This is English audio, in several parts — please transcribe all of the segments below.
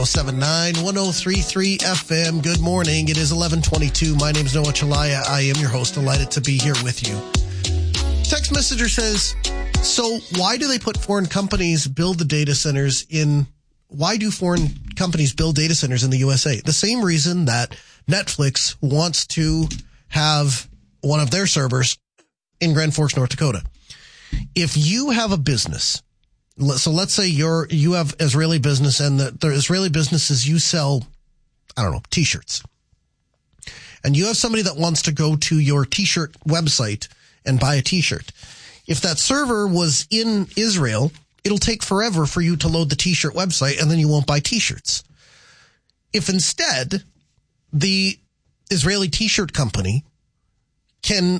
1033 FM. Good morning. It is 11:22. My name is Noah Chalaya. I am your host. Delighted to be here with you. Text messenger says, so why do they put foreign companies build the data centers in, why do foreign companies build data centers in the USA? The same reason that Netflix wants to have one of their servers in Grand Forks, North Dakota. If you have a business, so let's say you have Israeli business, and the Israeli business is you sell, I don't know, t-shirts. And you have somebody that wants to go to your t-shirt website and buy a t-shirt. If that server was in Israel, it'll take forever for you to load the t-shirt website, and then you won't buy t-shirts. If instead the Israeli t-shirt company can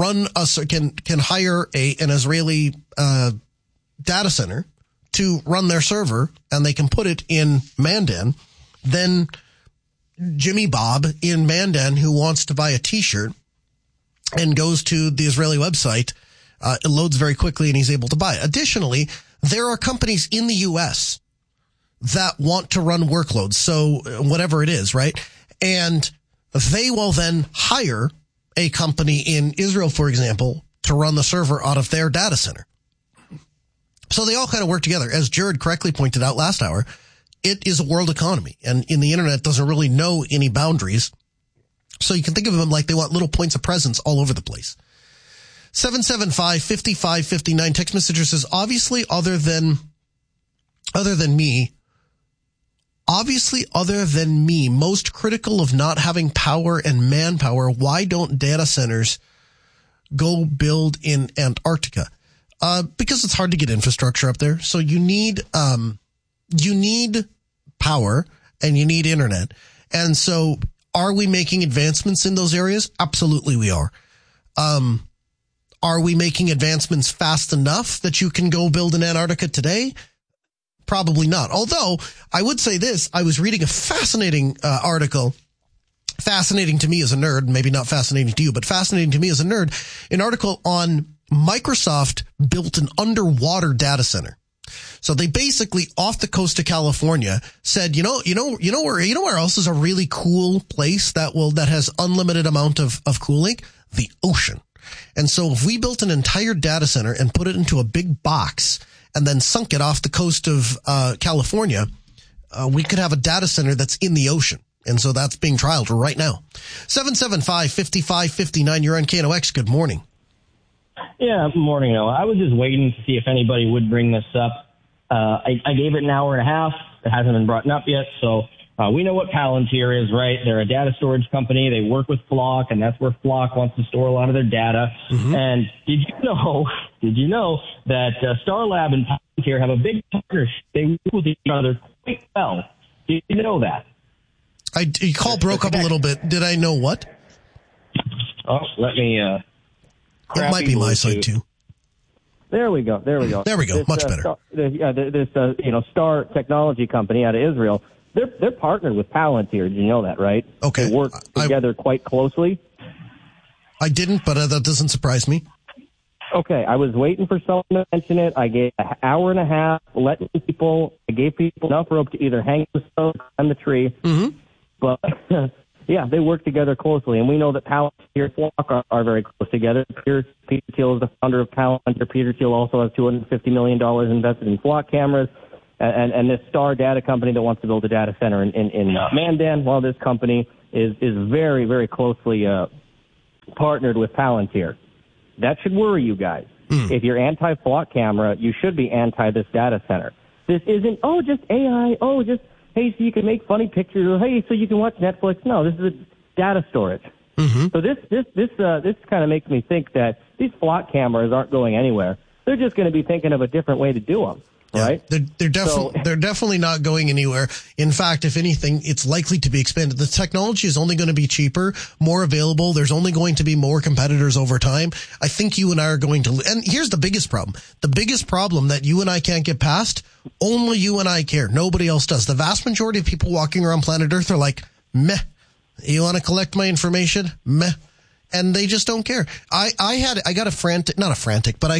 hire an Israeli data center to run their server, and they can put it in Mandan, then Jimmy Bob in Mandan who wants to buy a t-shirt and goes to the Israeli website, it loads very quickly and he's able to buy it. Additionally, there are companies in the U.S. that want to run workloads, so whatever it is, right? And they will then hire a company in Israel, for example, to run the server out of their data center. So they all kind of work together. As Jared correctly pointed out last hour, it is a world economy, and in the internet doesn't really know any boundaries. So you can think of them like they want little points of presence all over the place. 775-5559 text messenger says, obviously other than me, most critical of not having power and manpower, why don't data centers go build in Antarctica? Because it's hard to get infrastructure up there. So you need power and you need internet. And so are we making advancements in those areas? Absolutely we are. Are we making advancements fast enough that you can go build in Antarctica today? Probably not. Although I would say this, I was reading a fascinating article, fascinating to me as a nerd, maybe not fascinating to you, but fascinating to me as a nerd, an article on Microsoft built an underwater data center. So they basically, off the coast of California, said, you know where else is a really cool place that has unlimited amount of cooling? The ocean. And so if we built an entire data center and put it into a big box and then sunk it off the coast of California, we could have a data center that's in the ocean. And so that's being trialed right now. 775-5559, you're on KNOX. Good morning. Yeah, morning, Noah. I was just waiting to see if anybody would bring this up. I gave it an hour and a half. It hasn't been brought up yet. So we know what Palantir is, right? They're a data storage company. They work with Flock, and that's where Flock wants to store a lot of their data. Mm-hmm. And did you know that Starlab and Palantir have a big partnership? They work with each other quite well. Did you know that? Your call broke up a little bit. Did I know what? Oh, let me... It might be my side too. There we go. Much better. Star Technology company out of Israel. They're partnered with Palantir. Did you know that, right? Okay. They work together quite closely. I didn't, but that doesn't surprise me. Okay. I was waiting for someone to mention it. I gave an hour and a half, I gave people enough rope to either hang the stone or climb the tree. Mm-hmm. But yeah, they work together closely, and we know that Palantir and Flock are very close together. Peter Thiel is the founder of Palantir. Peter Thiel also has $250 million invested in Flock cameras, and this Star data company that wants to build a data center in Mandan, while this company is very, very closely partnered with Palantir. That should worry you guys. If you're anti-Flock camera, you should be anti this data center. This isn't, just AI, hey, so you can make funny pictures, or hey, so you can watch Netflix. No, this is a data storage. Mm-hmm. So this kind of makes me think that these Flock cameras aren't going anywhere. They're just going to be thinking of a different way to do them. Right? They're definitely not going anywhere. In fact, if anything, it's likely to be expanded. The technology is only going to be cheaper, more available. There's only going to be more competitors over time. I think you and I are going to, and here's the biggest problem. The biggest problem that you and I can't get past, only you and I care. Nobody else does. The vast majority of people walking around planet Earth are like, meh. You want to collect my information? Meh. And they just don't care. I got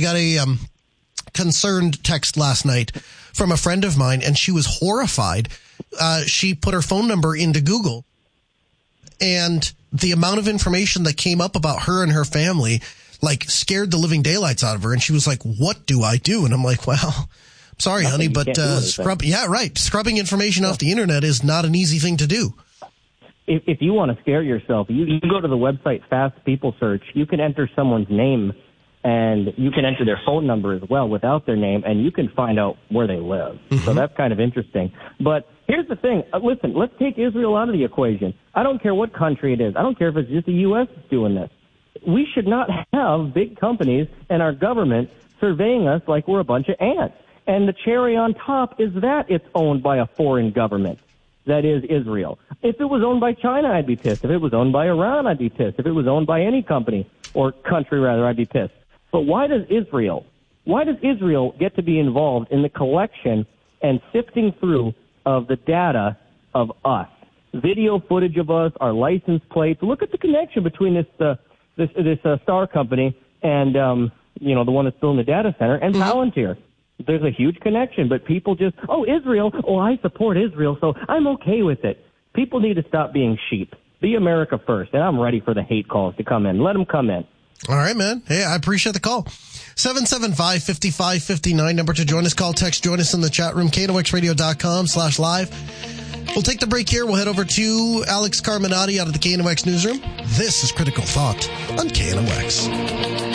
a concerned text last night from a friend of mine, and she was horrified she put her phone number into Google, and the amount of information that came up about her and her family, like, scared the living daylights out of her. And she was like, what do I do? And I'm like, well, sorry, honey, but scrubbing information off the internet is not an easy thing to do. If you want to scare yourself, you go to the website Fast People Search. You can enter someone's name, and you can enter their phone number as well without their name, and you can find out where they live. Mm-hmm. So that's kind of interesting. But here's the thing. Listen, let's take Israel out of the equation. I don't care what country it is. I don't care if it's just the U.S. that's doing this. We should not have big companies and our government surveying us like we're a bunch of ants. And the cherry on top is that it's owned by a foreign government. That is Israel. If it was owned by China, I'd be pissed. If it was owned by Iran, I'd be pissed. If it was owned by any company or country, rather, I'd be pissed. But why does Israel get to be involved in the collection and sifting through of the data of us? Video footage of us, our license plates. Look at the connection between this Star company and the one that's still in the data center and Palantir. There's a huge connection, but people just, Israel, I support Israel, so I'm okay with it. People need to stop being sheep. Be America first, and I'm ready for the hate calls to come in. Let them come in. All right, man. Hey, I appreciate the call. 775-5559, number to join us. Call, text, join us in the chat room, knoxradio.com/live. We'll take the break here. We'll head over to Alex Carminati out of the KNOX newsroom. This is Critical Thought on KNOX.